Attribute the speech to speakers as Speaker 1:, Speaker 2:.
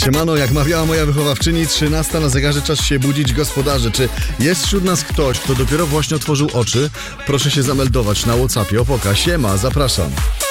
Speaker 1: Siemano, jak mawiała moja wychowawczyni, 13 na zegarze, czas się budzić, gospodarze. Czy jest wśród nas ktoś, kto dopiero właśnie otworzył oczy? Proszę się zameldować na WhatsAppie. Opoka, siema, zapraszam.